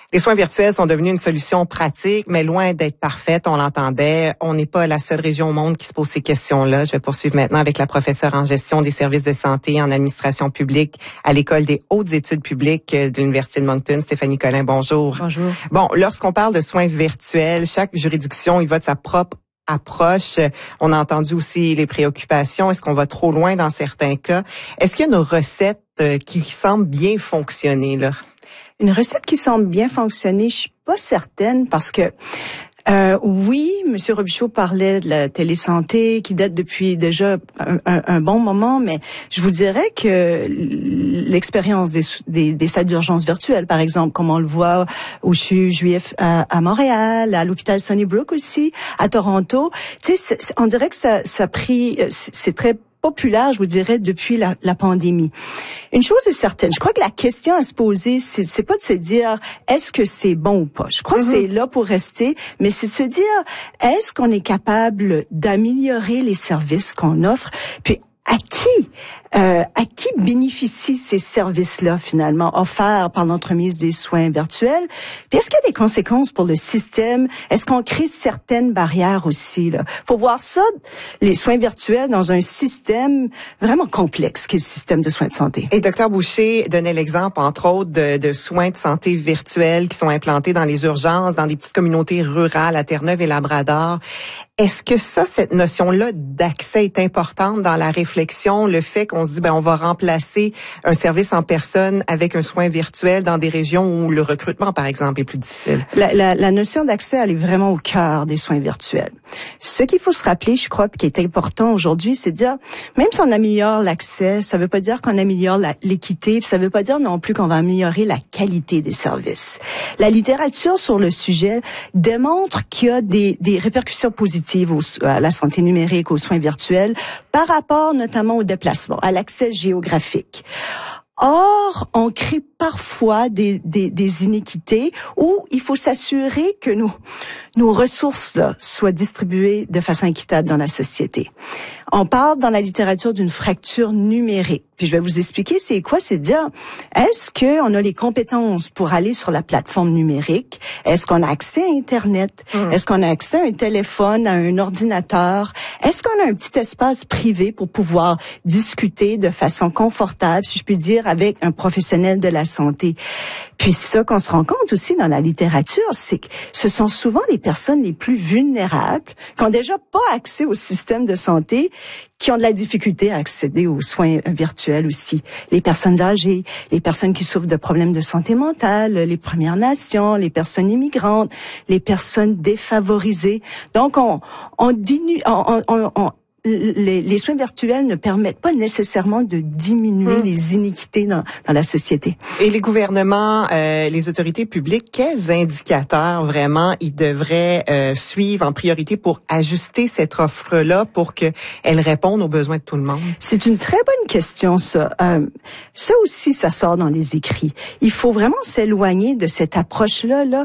Les soins virtuels sont devenus une solution pratique, mais loin d'être parfaite, on l'entendait. On n'est pas la seule région au monde qui se pose ces questions-là. Je vais poursuivre maintenant avec la professeure en gestion des services de santé et en administration publique à l'École des hautes études publiques de l'Université de Moncton. Stéphanie Collin, bonjour. Bonjour. Bon, lorsqu'on parle de soins virtuels, chaque juridiction y va de sa propre approche. On a entendu aussi les préoccupations. Est-ce qu'on va trop loin dans certains cas? Est-ce qu'il y a une recette qui semble bien fonctionner, là? Une recette qui semble bien fonctionner, je suis pas certaine parce que oui, M. Robichaud parlait de la télésanté qui date depuis déjà un bon moment, mais je vous dirais que l'expérience des salles d'urgence virtuelles, par exemple, comme on le voit au CHU Juif à Montréal, à l'hôpital Sunnybrook aussi, à Toronto, tu sais, on dirait que ça a pris, c'est très populaire, je vous dirais, depuis la pandémie. Une chose est certaine, je crois que la question à se poser, c'est pas de se dire est-ce que c'est bon ou pas. Je crois que c'est là pour rester, mais c'est de se dire est-ce qu'on est capable d'améliorer les services qu'on offre, puis à qui bénéficient ces services-là, finalement, offerts par l'entremise des soins virtuels? Puis est-ce qu'il y a des conséquences pour le système? Est-ce qu'on crée certaines barrières aussi, là? Faut voir ça, les soins virtuels, dans un système vraiment complexe qu'est le système de soins de santé. Et Dr Boucher donnait l'exemple, entre autres, de soins de santé virtuels qui sont implantés dans les urgences, dans des petites communautés rurales à Terre-Neuve et Labrador. Est-ce que cette notion-là d'accès est importante dans la réflexion, le fait qu'on se dit, on va remplacer un service en personne avec un soin virtuel dans des régions où le recrutement, par exemple, est plus difficile? La notion d'accès, elle est vraiment au cœur des soins virtuels. Ce qu'il faut se rappeler, je crois, qui est important aujourd'hui, c'est de dire, même si on améliore l'accès, ça veut pas dire qu'on améliore l'équité, puis ça veut pas dire non plus qu'on va améliorer la qualité des services. La littérature sur le sujet démontre qu'il y a des répercussions positives à la santé numérique, aux soins virtuels, par rapport notamment au déplacement, à l'accès géographique. Or, on crée parfois des inéquités où il faut s'assurer que nos ressources là, soient distribuées de façon équitable dans la société. On parle dans la littérature d'une fracture numérique. Puis je vais vous expliquer c'est quoi, c'est de dire, est-ce qu'on a les compétences pour aller sur la plateforme numérique? Est-ce qu'on a accès à Internet? Est-ce qu'on a accès à un téléphone, à un ordinateur? Est-ce qu'on a un petit espace privé pour pouvoir discuter de façon confortable, si je puis dire, avec un professionnel de la santé? Puis ça qu'on se rend compte aussi dans la littérature, c'est que ce sont souvent les personnes les plus vulnérables, qui ont déjà pas accès au système de santé, qui ont de la difficulté à accéder aux soins virtuels aussi. Les personnes âgées, les personnes qui souffrent de problèmes de santé mentale, les Premières Nations, les personnes immigrantes, les personnes défavorisées. Donc, les soins virtuels ne permettent pas nécessairement de diminuer les iniquités dans la société. Et les gouvernements, les autorités publiques, quels indicateurs vraiment ils devraient suivre en priorité pour ajuster cette offre-là pour qu'elle réponde aux besoins de tout le monde? C'est une très bonne question, ça. Ça aussi, ça sort dans les écrits. Il faut vraiment s'éloigner de cette approche-là,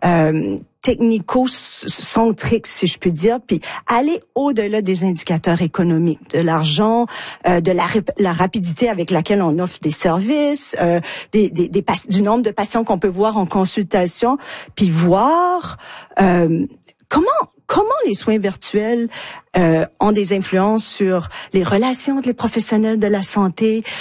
technico-centrique, si je puis dire, puis aller au-delà des indicateurs économiques, de l'argent, de la rapidité avec laquelle on offre des services, du nombre de patients qu'on peut voir en consultation, puis voir comment les soins virtuels ont des influences sur les relations entre les professionnels de la santé,